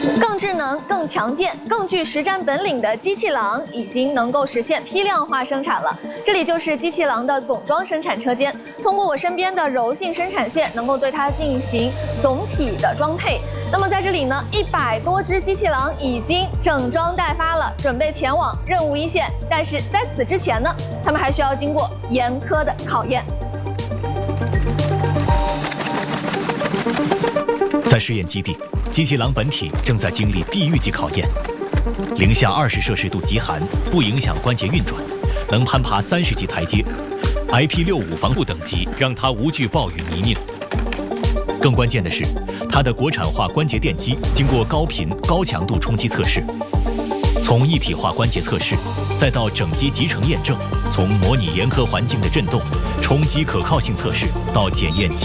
更智能、更强健、更具实战本领的机器狼已经能够实现批量化生产了。这里就是机器狼的总装生产车间，通过我身边的柔性生产线，能够对它进行总体的装配。那么在这里呢，100多只机器狼已经整装待发了，准备前往任务一线。但是在此之前呢，他们还需要经过严苛的考验。 在试验基地，机器狼本体正在经历地狱级考验。零下20摄氏度极寒，不影响关节运转，能攀爬30级台阶。IP65 防护等级让它无惧暴雨泥泞。更关键的是，它的国产化关节电机经过高频、高强度冲击测试，从一体化关节测试，再到整机集成验证，从模拟严苛环境的震动、冲击可靠性测试到检验机